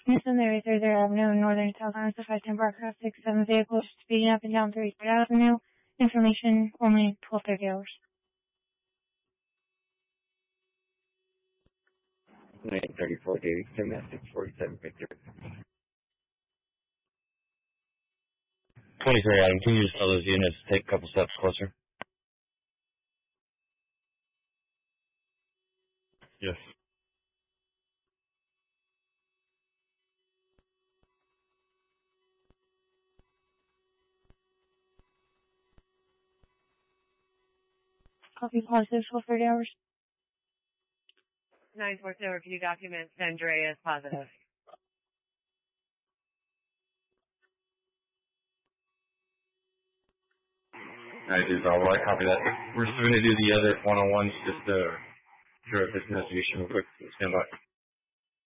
Nissan there is there Avenue in northern South Lawrence, 510 Barcraft 67 vehicles speeding up and down 33rd Avenue. Information only 12:30 hours. 934 daily, domestic 47 Victor. 23 Adam, can you just tell those units to take a couple steps closer? Yes. Copy positive 12:30 hours. 940 review documents, Andreas positive. I do, all right, copy that. We're just going to do the other one-on-ones just to throw this investigation real quick. Stand by.